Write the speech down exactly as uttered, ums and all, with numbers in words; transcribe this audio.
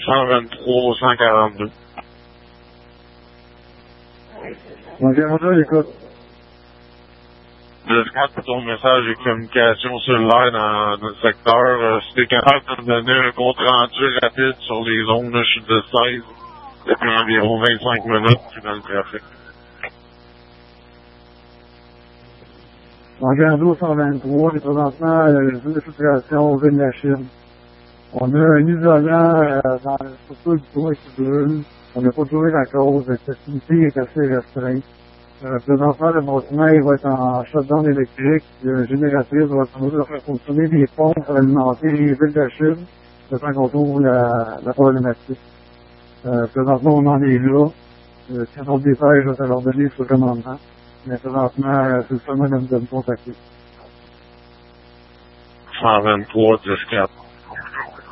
cent vingt-trois cent quarante-deux. Ok, bonjour, j'écoute. Le scan pour ton message et communication cellulaire dans notre secteur. Euh, si t'es capable de me donner un compte rendu rapide sur les zones, là, je suis de seize. Depuis environ vingt-cinq minutes, je suis dans le trafic. En Gando cent vingt-trois, et présentement, euh, l'usine de filtration au de la Chine. On a un isolant euh, dans le surtout du toit qui brûle. On n'a pas trouvé la cause. L'accessibilité est assez restreinte. Euh, présentement, le bâtiment il va être en shutdown électrique. La génératrice va commencer à faire fonctionner des pompes pour alimenter les villes de Chine. Le temps qu'on trouve la, la problématique. Euh, présentement, on en est là. Euh, si on dépêche, je vais leur donner ce commandement. Mais présentement, euh, c'est seulement de me contacter. cent vingt-trois dix quatre.